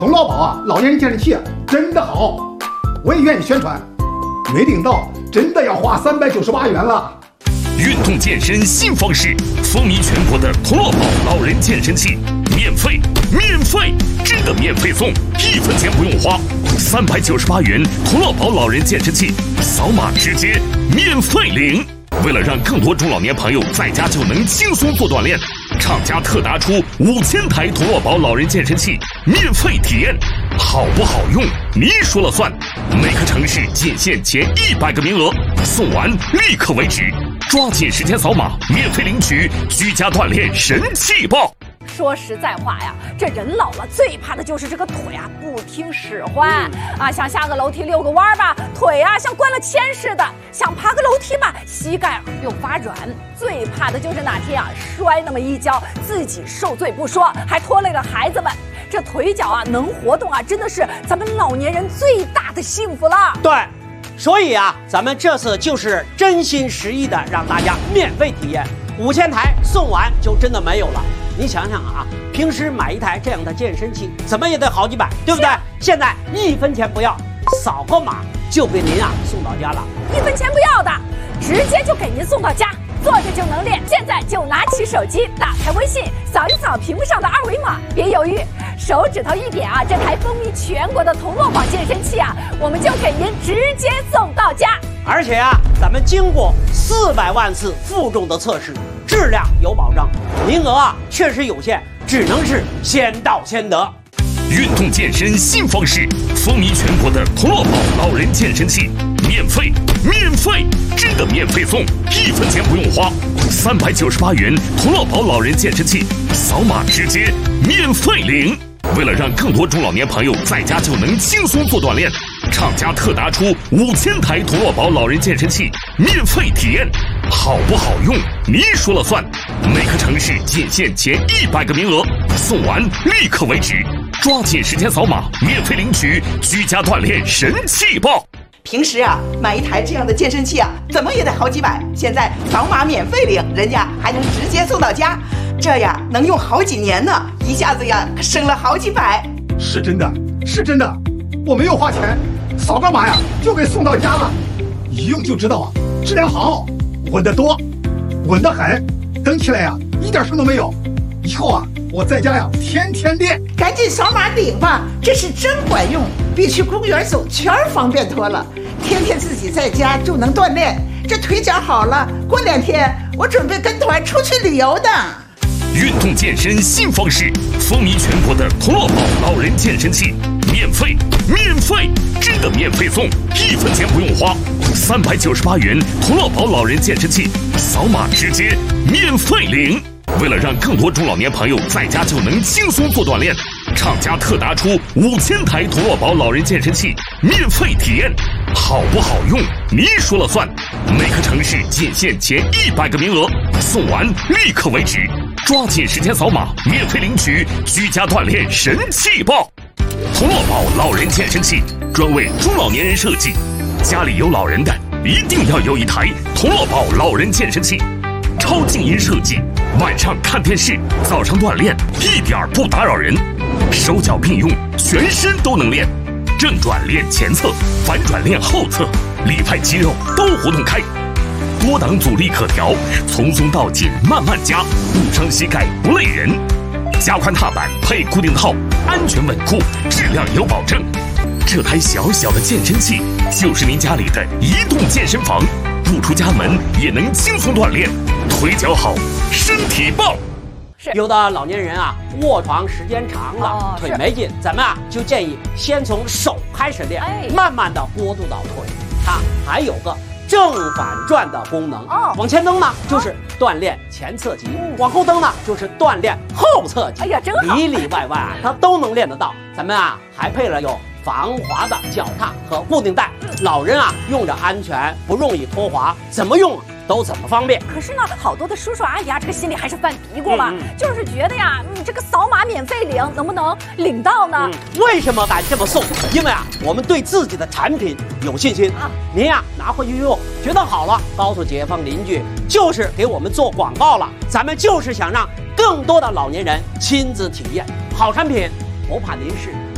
童老宝啊，老年人健身器真的好，我也愿意宣传。没领到，真的要花398元了。 运动健身新方式，风靡全国的童乐宝老人健身器，免费，真的免费送，1分钱不用花，398元童乐宝老人健身器，扫码直接免费领。为了让更多中老年朋友在家就能轻松做锻炼，厂家特拿出5000台童乐宝老人健身器免费体验，好不好用你说了算。每个城市仅限前100个名额，送完立刻为止，抓紧时间扫码免费领取居家锻炼神器包。 说实在话呀，这人老了最怕的就是这个腿啊不听使唤啊，想下个楼梯遛个弯吧，腿啊像灌了铅似的；想爬个楼梯吧，膝盖又发软。最怕的就是哪天啊摔那么一跤，自己受罪不说，还拖累了孩子们。这腿脚啊能活动啊，真的是咱们老年人最大的幸福了。 对，所以啊，咱们这次就是真心实意的让大家免费体验，5000台送完就真的没有了。你想想啊，平时买一台这样的健身器，怎么也得好几百，对不对？现在1分钱不要，扫个码就给您啊送到家了 ，1分钱不要的，直接就给您送到家，坐着就能练。现在就拿起手机，打开微信，扫一扫屏幕上的2维码，别犹豫，手指头一点啊，这台风靡全国的童乐宝健身器啊，我们就给您直接送到家。 而且啊，咱们经过400万次负重的测试，质量有保障，名额啊确实有限，只能是先到先得。 运动健身新方式，风靡全国的童乐宝老人健身器，免费，真的免费送，1分钱不用花，398元童乐宝老人健身器，扫码直接免费领。为了让更多中老年朋友在家就能轻松做锻炼，厂家特拿出5000台童乐宝老人健身器免费体验，好不好用你说了算。每个城市仅限前100个名额，送完立刻为止，抓紧时间扫码免费领取居家锻炼神器包。 平时啊买一台这样的健身器啊，怎么也得好几百，现在扫码免费领，人家还能直接送到家，这呀能用好几年呢，一下子呀可省了好几百。 是真的，我没有花钱，扫个码呀就给送到家了，一用就知道啊，质量好，稳得多，稳得很，蹬起来呀一点声都没有。以后啊我在家呀天天练。 赶紧扫码领吧，这是真管用，比去公园走圈方便多了。天天自己在家就能锻炼，这腿脚好了，过2天我准备跟团出去旅游的。 运动健身新方式，风靡全国的童乐宝老人健身器，免费，真的免费送，1分钱不用花，398元童乐宝老人健身器，扫码直接免费领。为了让更多中老年朋友在家就能轻松做锻炼，厂家特拿出5000台童乐宝老人健身器免费体验，好不好用你说了算。每个城市仅限前100个名额，送完立刻为止，抓紧时间扫码免费领取居家锻炼神器包。童乐宝老人健身器专为中老年人设计，家里有老人的一定要有一台童乐宝老人健身器，超静音设计，晚上看电视，早上锻炼一点不打扰人，手脚并用，全身都能练，正转练前侧，反转练后侧，里外肌肉都活动开，多档阻力可调，从松到紧慢慢加，不伤膝盖不累人，加宽踏板配固定套，安全稳固，质量有保证。这台小小的健身器就是您家里的移动健身房，不出家门也能轻松锻炼，腿脚好，身体棒。 有的老年人啊，卧床时间长了，腿没劲，咱们啊就建议先从手开始练，慢慢的过渡到腿。它还有个正反转的功能，往前蹬呢就是锻炼前侧肌，往后蹬呢就是锻炼后侧肌。 哎呀，真好， 里里外外啊它都能练得到。咱们啊还配了有防滑的脚踏和固定带，老人啊用着安全，不容易脱滑，怎么用都怎么方便。 可是呢，好多的叔叔阿姨啊，这个心里还是犯嘀咕嘛，就是觉得呀，这个扫码免费领，能不能领到呢？ 为什么敢这么送？因为啊，我们对自己的产品有信心啊。您呀拿回去用，觉得好了，告诉街坊邻居，就是给我们做广告了。咱们就是想让更多的老年人亲自体验好产品，不怕您试。